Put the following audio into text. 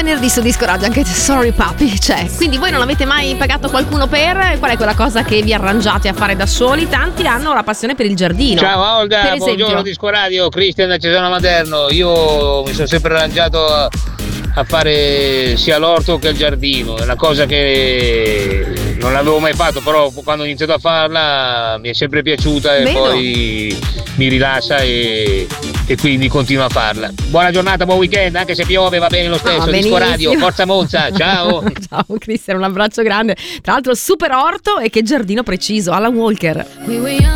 venerdì su Disco Radio anche Sorry Papi c'è. Quindi voi non avete mai pagato qualcuno per? Qual è quella cosa che vi arrangiate a fare da soli? Tanti hanno la passione per il giardino. Ciao Olga, per esempio. buongiorno Disco Radio, Cristian da Cesano Maderno. Io mi sono sempre arrangiato a fare sia l'orto che il giardino. È una cosa che non l'avevo mai fatto, però quando ho iniziato a farla mi è sempre piaciuta e poi mi rilassa e quindi continuo a farla. Buona giornata, buon weekend, anche se piove va bene lo stesso. Disco Radio, forza Monza, ciao. Ciao Cristian, un abbraccio grande. Tra l'altro super orto e che giardino preciso, Alan Walker.